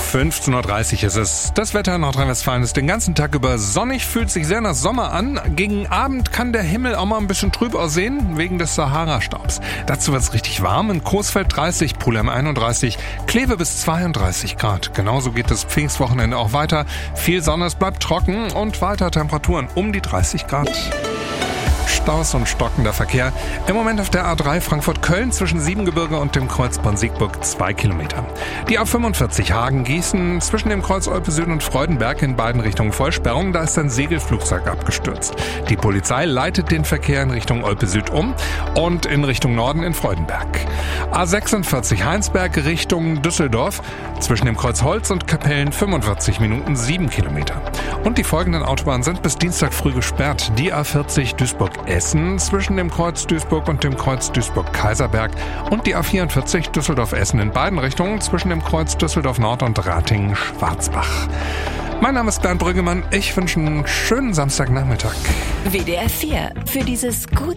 15.30 Uhr ist es. Das Wetter in Nordrhein-Westfalen ist den ganzen Tag über sonnig, fühlt sich sehr nach Sommer an. Gegen Abend kann der Himmel auch mal ein bisschen trüb aussehen, wegen des Sahara-Staubs. Dazu wird es richtig warm. In Coesfeld 30, Pulheim 31, Kleve bis 32 Grad. Genauso geht das Pfingstwochenende auch weiter. Viel Sonne, es bleibt trocken und weiter Temperaturen um die 30 Grad. Staus und stockender Verkehr. Im Moment auf der A3 Frankfurt-Köln zwischen Siebengebirge und dem Kreuz Bonn-Siegburg 2 Kilometer. Die A45 Hagen-Gießen zwischen dem Kreuz Olpe Süd und Freudenberg in beiden Richtungen Vollsperrung. Da ist ein Segelflugzeug abgestürzt. Die Polizei leitet den Verkehr in Richtung Olpe Süd um und in Richtung Norden in Freudenberg. A46 Heinsberg Richtung Düsseldorf zwischen dem Kreuz Holz und Kapellen 45 Minuten 7 Kilometer. Und die folgenden Autobahnen sind bis Dienstag früh gesperrt. Die A40 Duisburg-Essen zwischen dem Kreuz Duisburg und dem Kreuz Duisburg-Kaiserberg und die A44 Düsseldorf-Essen in beiden Richtungen zwischen dem Kreuz Düsseldorf-Nord und Ratingen-Schwarzbach. Mein Name ist Bernd Brüggemann. Ich wünsche einen schönen Samstagnachmittag. WDR 4. Für dieses gut